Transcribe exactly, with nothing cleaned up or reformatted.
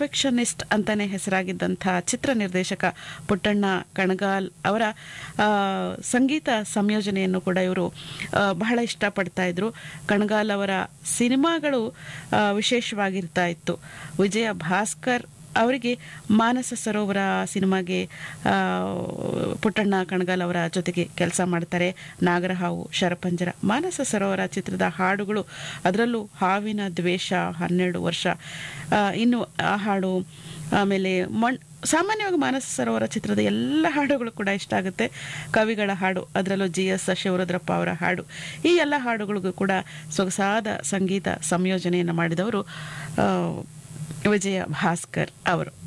Perfectionist ಅಂತಾನೆ ಹೆಸರಾಗಿದ್ದಂಥ ಚಿತ್ರ ನಿರ್ದೇಶಕ ಪುಟ್ಟಣ್ಣ ಕಣಗಾಲ್ ಅವರ ಆ, ಸಂಗೀತ ಸಂಯೋಜನೆಯನ್ನು ಕೂಡ ಇವರು ಆ, ಬಹಳ ಇಷ್ಟಪಡ್ತಾ ಇದ್ರು. ಕಣಗಾಲ್ ಅವರ ಸಿನಿಮಾಗಳು ಆ, ವಿಶೇಷವಾಗಿರ್ತಾ ಇತ್ತು. ವಿಜಯ ಭಾಸ್ಕರ್ ಅವರಿಗೆ ಮಾನಸ ಸರೋವರ ಸಿನಿಮಾಗೆ ಆ, ಪುಟ್ಟಣ್ಣ ಕಣಗಾಲ್ ಅವರ ಜೊತೆಗೆ ಕೆಲಸ ಮಾಡ್ತಾರೆ. ನಾಗರಹಾವು, ಶರಪಂಜರ, ಮಾನಸ ಸರೋವರ ಚಿತ್ರದ ಹಾಡುಗಳು, ಅದರಲ್ಲೂ ಹಾವಿನ ದ್ವೇಷ, ಹನ್ನೆರಡು ವರ್ಷ, ಆ, ಇನ್ನು ಆ ಹಾಡು, ಆಮೇಲೆ ಮಣ್ ಸಾಮಾನ್ಯವಾಗಿ ಮಾನಸ ಸರೋವರ ಚಿತ್ರದ ಎಲ್ಲ ಹಾಡುಗಳು ಕೂಡ ಇಷ್ಟ ಆಗುತ್ತೆ. ಕವಿಗಳ ಹಾಡು, ಅದರಲ್ಲೂ ಜಿ ಎಸ್ ಶಿವರುದ್ರಪ್ಪ ಅವರ ಹಾಡು, ಈ ಎಲ್ಲ ಹಾಡುಗಳಿಗೂ ಕೂಡ ಸೊಗಸಾದ ಸಂಗೀತ ಸಂಯೋಜನೆಯನ್ನು ಮಾಡಿದವರು ಆ, ವಿಜಯ ಭಾಸ್ಕರ್ ಅವರು.